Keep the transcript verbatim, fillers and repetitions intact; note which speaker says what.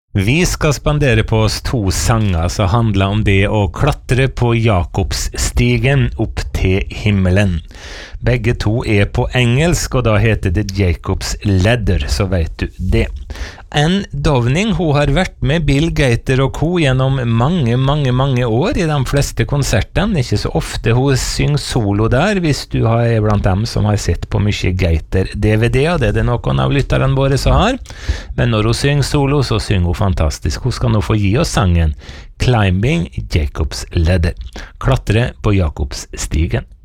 Speaker 1: Vi skal spandere på oss to sanger som handler om det å klatre på Jakobsstigen opp til himmelen. Begge to er på engelsk, og da heter det Jacob's Ladder, så vet du det. Anne Downing, hun har vært med Bill Gaither og co. gjennom mange, mange, mange år i de fleste konsertene. Ikke så ofte hun synger solo der, hvis du er blant dem som har sett på mye Gaither-D V D, og det er det noen av lytterne våre som har. Men når hun synger solo, så synger hun fantastisk. Hun skal nå få gi oss sangen Climbing Jacob's Ladder. Klatre på Jakobsstigen.